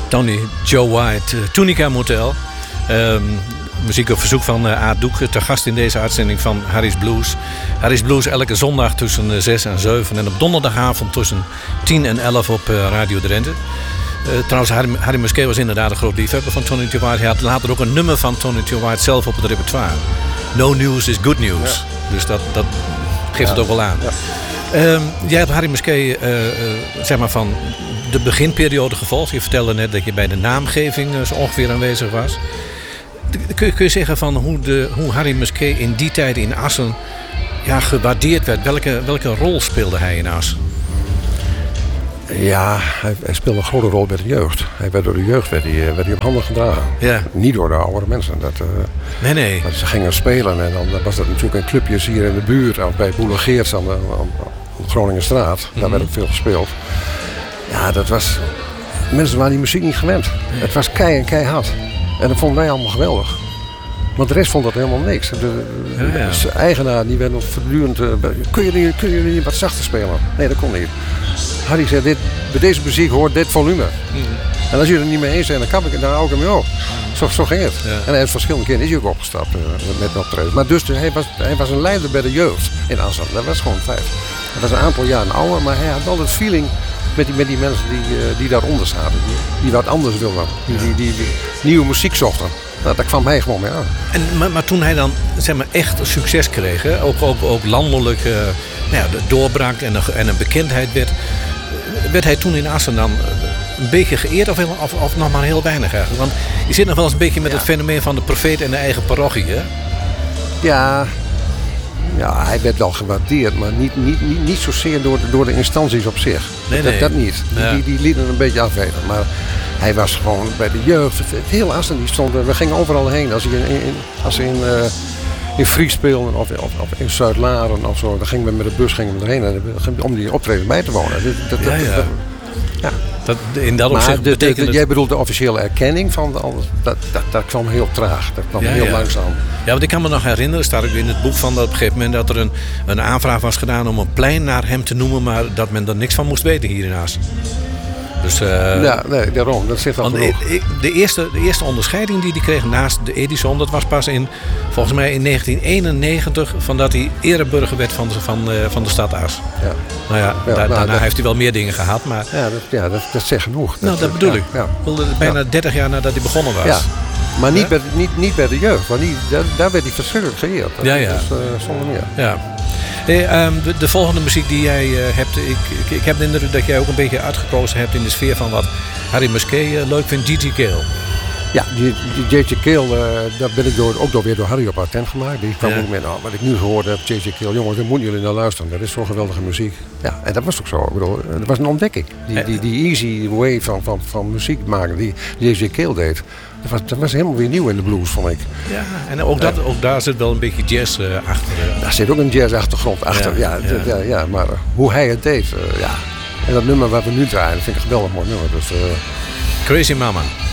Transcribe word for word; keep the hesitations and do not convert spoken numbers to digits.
Tony Joe White, uh, Tunica Motel. Um, muziek op verzoek van uh, Aad Doek. Te gast in deze uitzending van Harry's Blues. Harry's Blues elke zondag tussen uh, zes en zeven. En op donderdagavond tussen tien en elf op uh, Radio Drenthe. Uh, trouwens, Harry, Harry Musquet was inderdaad een groot liefhebber van Tony Joe White. Hij had later ook een nummer van Tony Joe White zelf op het repertoire. No news is good news. Ja. Dus dat, dat geeft ja. het ook wel aan. Ja. Um, jij hebt Harry Musquet uh, uh, zeg maar van de beginperiode gevolgd. Je vertelde net dat je bij de naamgeving uh, zo ongeveer aanwezig was. Kun je, kun je zeggen van hoe, de, hoe Harry Musquet in die tijd in Assen ja, gewaardeerd werd? Welke, welke rol speelde hij in Assen? Ja, hij, hij speelde een grote rol bij de jeugd. Hij werd door de jeugd werd hij, werd hij op handen gedragen. Ja. Niet door de oudere mensen. Dat, uh, nee, nee. Dat ze gingen spelen en dan was dat natuurlijk een clubjes hier in de buurt. Of bij Boelegeerts aan de, aan de Groningenstraat. Daar mm-hmm. werd ook veel gespeeld. Ja, dat was... Mensen waren die muziek niet gewend. Nee. Het was kei en keihard. En dat vonden wij allemaal geweldig. Want de rest vond dat helemaal niks. De, de, ja, ja. de eigenaar die werd nog voortdurend... Uh, kun je niet, kun je niet wat zachter spelen? Nee, dat kon niet. Harry zei, dit, bij deze muziek hoort dit volume. Mm. En als je er niet mee eens bent, dan kap ik, dan hou ik hem mee op. Zo, zo ging het. Ja. En hij heeft verschillende keren is hij ook opgestapt uh, met optreden. Maar dus hij was, hij was een leider bij de jeugd in Assen. Dat was gewoon feit. Hij was een aantal jaren ouder, maar hij had wel het feeling met die, met die mensen die, uh, die daaronder zaten. Die, die wat anders wilden. Die, die, die, die nieuwe muziek zochten. Nou, daar kwam hij gewoon mee aan. En, maar, maar toen hij dan zeg maar, echt succes kreeg, hè? Ook, ook, ook landelijk uh, nou ja, de doorbraak en een, en een bekendheid werd, werd hij toen in Assen dan een beetje geëerd of, of, of nog maar heel weinig eigenlijk? Want je zit nog wel eens een beetje met ja. het fenomeen van de profeet en de eigen parochie, hè? Ja, ja, hij werd wel gewaardeerd, maar niet, niet, niet, niet zozeer door de, door de instanties op zich. Nee, dat, nee. dat niet. Die, ja. die, die lieten een beetje afweten. Maar hij was gewoon bij de jeugd. Het heel Assen, die stond, we gingen overal heen. Als hij in, in, als hij in, uh, in Fries speelde of, of, of in Zuid-Laren of zo, dan gingen we met de bus gingen we erheen om die optreden bij te wonen. Dat, dat, ja, ja. Dat, ja. Dat, in dat maar de, de, de, het... jij bedoelt de officiële erkenning van de, dat, dat, dat kwam heel traag. Dat kwam ja, heel ja. langzaam. Ja, want ik kan me nog herinneren, staat ook in het boek van dat op een gegeven moment dat er een, een aanvraag was gedaan om een plein naar hem te noemen, maar dat men er niks van moest weten hier in Assen. Dus, uh, ja, nee, daarom. Dat zit wel genoeg. De eerste, de eerste onderscheiding die hij kreeg naast de Edison, dat was pas in, volgens mij in negentien eenennegentig, van dat hij ereburger werd van de, van, uh, van de stad Assen. Ja. Nou ja, ja da, nou, daarna dat, heeft hij wel meer dingen gehad. Maar, ja, dat, ja dat, dat zegt genoeg. Dat, nou, dat bedoel ja, ik. Ja. Bijna ja. dertig jaar nadat hij begonnen was. Ja. Maar niet, ja? bij, niet, niet bij de jeugd, want die, daar, daar werd hij verschrikkelijk geëerd. Ja, ja. Dus, uh, zonder meer. Ja. Hey, um, de, de volgende muziek die jij uh, hebt, ik, ik, ik heb de indruk dat jij ook een beetje uitgekozen hebt in de sfeer van wat Harry Musquet uh, leuk vindt, G G Cale. Ja, die, die J J Cale, uh, daar ben ik door, ook door weer door Harry op attent gemaakt. Die kwam ja. ook met, nou, wat ik nu gehoord heb, J J Cale, jongens, daar moeten jullie naar luisteren. Dat is zo'n geweldige muziek. Ja, en dat was ook zo. Ik bedoel, dat was een ontdekking. Die, die, die easy way van, van, van muziek maken die J J Cale deed. Dat was, dat was helemaal weer nieuw in de blues, vond ik. Ja, en ook, dat, ook daar zit wel een beetje jazz uh, achter. Uh. Daar zit ook een jazz-achtergrond achter. Ja, ja, ja. ja, ja maar uh, hoe hij het deed, uh, ja. En dat nummer wat we nu draaien, dat vind ik een geweldig mooi nummer. Dus, uh... Crazy Mama.